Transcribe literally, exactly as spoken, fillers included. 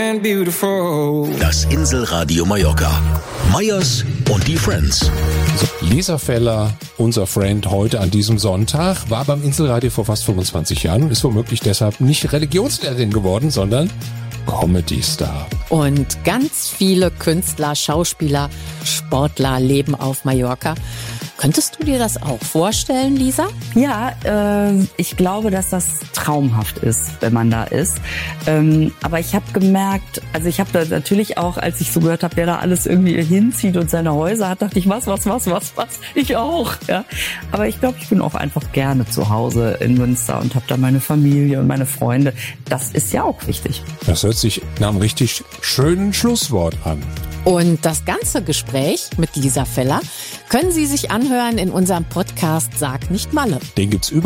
Das Inselradio Mallorca. Meyers und die Friends. Lisa Feller, unser Friend heute an diesem Sonntag, war beim Inselradio vor fast fünfundzwanzig Jahren und ist womöglich deshalb nicht Religionslehrerin geworden, sondern Comedy-Star. Und ganz viele Künstler, Schauspieler, Sportler leben auf Mallorca. Könntest du dir das auch vorstellen, Lisa? Ja, äh, ich glaube, dass das traumhaft ist, wenn man da ist. Ähm, aber ich habe gemerkt, also ich habe da natürlich auch, als ich so gehört habe, wer da alles irgendwie hinzieht und seine Häuser hat, dachte ich, was, was, was, was, was, ich auch. Ja. Aber ich glaube, ich bin auch einfach gerne zu Hause in Münster und habe da meine Familie und meine Freunde. Das ist ja auch wichtig. Das hört sich nach einem richtig schönen Schlusswort an. Und das ganze Gespräch mit Lisa Feller können Sie sich anhören in unserem Podcast Sag nicht Malle. Den gibt's überall.